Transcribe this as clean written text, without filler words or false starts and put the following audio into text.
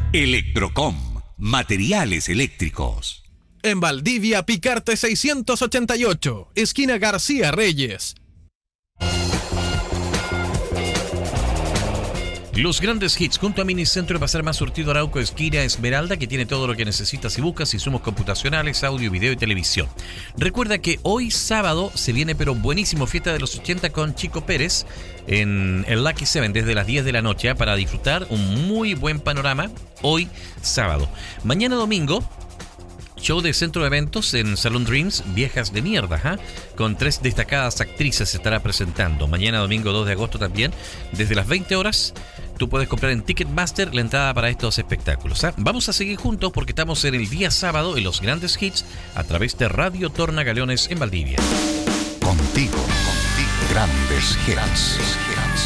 Electrocom, materiales eléctricos. En Valdivia, Picarte 688, esquina García Reyes. Los grandes hits junto a Minicentro Pasar Más Surtido Arauco, esquina Esmeralda, que tiene todo lo que necesitas y buscas, insumos computacionales, audio, video y televisión. Recuerda que hoy sábado se viene pero buenísimo fiesta de los 80 con Chico Pérez en el Lucky Seven desde las 10 de la noche para disfrutar un muy buen panorama hoy sábado. Mañana domingo, show de Centro de Eventos en Salon Dreams, Viejas de Mierda, con 3 destacadas actrices se estará presentando. Mañana domingo 2 de agosto también, desde las 20 horas, tú puedes comprar en Ticketmaster la entrada para estos espectáculos. Vamos a seguir juntos porque estamos en el día sábado en los grandes hits a través de Radio Tornagaleones en Valdivia. Contigo, grandes hits.